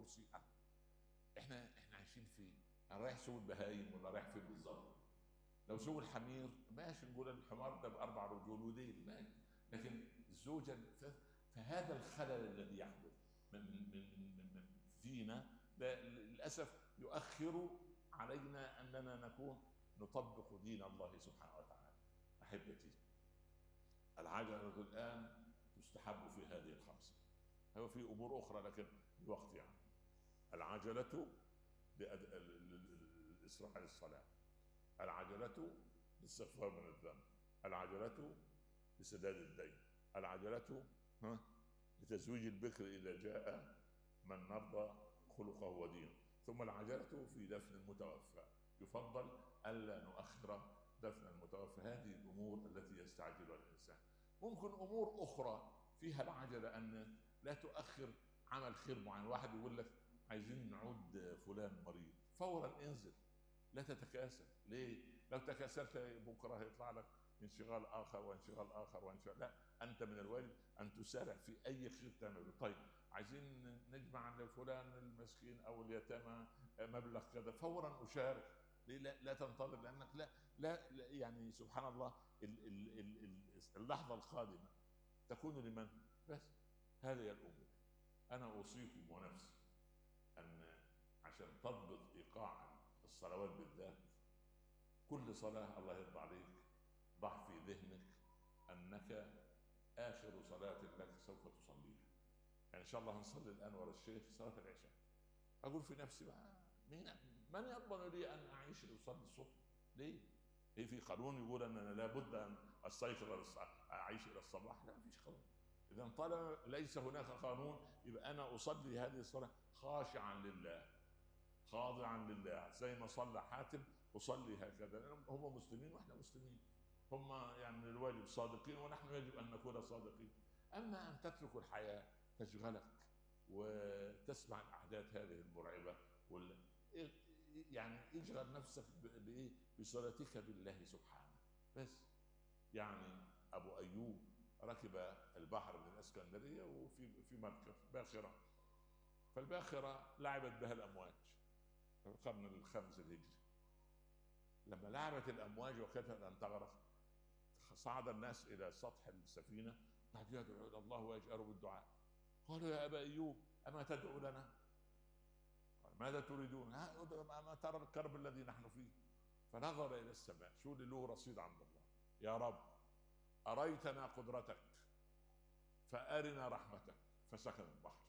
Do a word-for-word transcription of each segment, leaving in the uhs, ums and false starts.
كرسي. احنا احنا عايشين فين؟ انا رايح سوق البهايم ولا رايح فين بالظبط؟ لو سوق الحمير ماشي، نقول الحمار ده باربع رجول وديل ماشي، لكن الزوجه ف- فهذا الخلل الذي يحدث من من من من من فينا ده للاسف يؤخر علينا اننا نكون نطبق دين الله سبحانه وتعالى. احبتي، العجله الان تستحب في هذه الخمسه. هو في امور اخرى لكن الوقت يعني. العجله لإسراع الصلاة، العجلة للاستغفار من الذنب، العجلة لسداد الدين، العجلة ها لتزويج البكر إذا جاء من نرضى خلقه ودينه، ثم العجلة في دفن المتوفى. يفضل ألا نؤخر دفن المتوفى. هذه الأمور التي يستعجلها الإنسان. ممكن أمور أخرى فيها العجلة أن لا تؤخر عمل خير معين. واحد يقول لك عايزين نعود فلان مريض، فورا انزل، لا تتكاسل. ليه؟ لو تكاسلت بكره هيطلع لك انشغال اخر وانشغال اخر وانشغال. لا، انت من الواجب ان تسارع في اي خير تعمله. طيب عايزين نجمع لفلان المسكين او اليتامى مبلغ كذا، فورا اشارك. ليه؟ لا, لا تنتظر، لانك لا, لا, لا يعني سبحان الله ال ال ال اللحظه القادمه تكون لمن؟ بس هذه الامور. انا اوصيكم ونفسي ان عشان تضبط ايقاع الصلوات بالذات، كل صلاه الله يرضى عليك ضع في ذهنك انك اخر صلاه لك سوف تصليها. يعني ان شاء الله هنصلي الان ورا الشيخ صلاه العشاء، اقول في نفسي بقى مين من يضمن لي ان اعيش لاصلي الصبح؟ ليه؟ هي في قانون يقول ان انا لابد ان استيقظ اعيش الى الصباح؟ لا، مفيش قانون. اذا طالما ليس هناك قانون يبقى انا اصلي هذه الصلاه خاشعا لله، خاضعا لله، زي ما صلى حاتم اصلي هكذا. هم مسلمين واحنا مسلمين، هم يعني من الواجب صادقين ونحن يجب ان نكون صادقين. اما ان تترك الحياه تشغلك وتسمع الاحداث هذه المرعبه وال... يعني اشغل نفسك بايه؟ بصلاتك بالله سبحانه بس. يعني ابو ايوب ركب البحر من الاسكندريه وفي في مركب باخره، فالباخره لعبت بها الامواج في القرن الخامس الهجري. لما لعبت الامواج وكادت ان تغرق، صعد الناس الى سطح السفينه قعدوا يدعوا الى الله ويجأروا بالدعاء. قالوا يا ابا ايوب اما تدعو لنا؟ قال ماذا تريدون؟ ها ما ترى الكرب الذي نحن فيه؟ فنظر الى السماء، شو اللي له رصيد عند الله. يا رب اريتنا قدرتك فارنا رحمتك، فسكن البحر.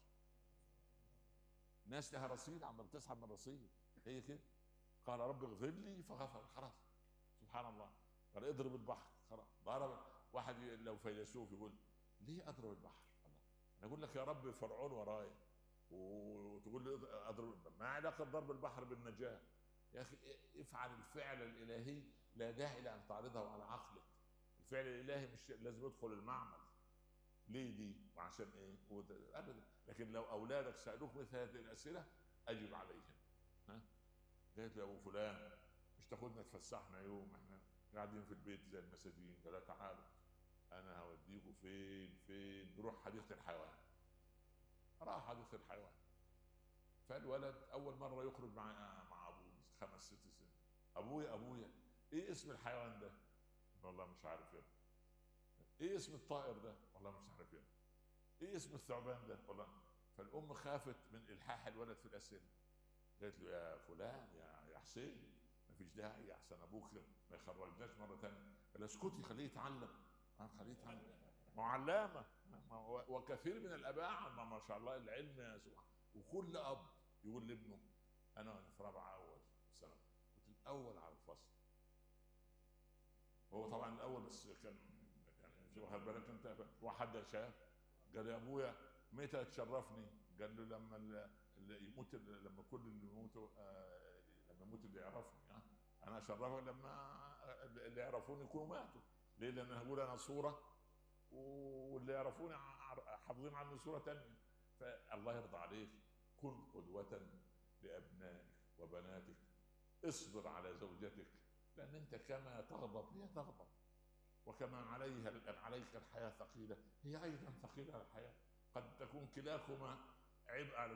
ناس لها رصيد عم بتسحب من رصيد، هي كده. قال رب اغفر لي فغفر، خلاص سبحان الله. قال اضرب البحر، خلاص ضرب. واحد لو فيلسوف يقول ليه اضرب البحر؟ الله، انا اقول لك يا رب فرعون ورايا وتقول لي اضرب، ما علاقه ضرب البحر بالنجاه؟ يا اخي افعل الفعل الالهي، لا داعي الى ان تعرضه على عقلك. الفعل الالهي مش لازم يدخل المعمل. ليه دي وعشان ايه ابدا. لكن لو اولادك سالوك مثل هذه الاسئله اجب عليهم. ها، قالت له يا ابو فلان مش تاخدنا تفسحنا يوم، احنا قاعدين في البيت زي المساجين. قال تعالوا انا هوديكم فين فين، نروح حديقه الحيوان. راح حديقه الحيوان، فالولد اول مره يخرج مع مع ابوه خمس ست سنين. ابويا ابويا ايه اسم الحيوان ده؟ والله مش عارف يا ابني. ايه اسم الطائر ده؟ والله مش عارف يا ابني. ايه اسم الثعبان ده؟ والله. فالام خافت من الحاح الولد في الاسئله، قالت له يا فلان يا يا حسين ما فيش داعي احسن ابوك ما يخرجناش مره ثانيه. قال اسكتي خليه يتعلم. آه خليه يتعلم، معلمه. وكثير من الاباء ما شاء الله العلم يا سبحان. وكل اب يقول لابنه انا في رابعه اول سنه كنت الاول على الفصل. هو طبعا الاول بس كان يعني شو واخد بالك انت. واحد شاف قال يا ابويا متى تشرفني؟ قال له لما اللي يموت، لما كل اللي يموتوا آه لما يموت اللي يعرفني. آه انا اشرفه لما اللي يعرفوني يكونوا ماتوا. ليه؟ لان انا هقول انا صوره واللي يعرفوني حافظين عني صوره ثانيه. فالله يرضى عليك كن قدوه لابنائك وبناتك. اصبر على زوجتك، لان انت كما تغضب هي تغضب، وكما عليها عليك الحياه ثقيله هي ايضا ثقيله الحياه. قد تكون كلاكما عبء على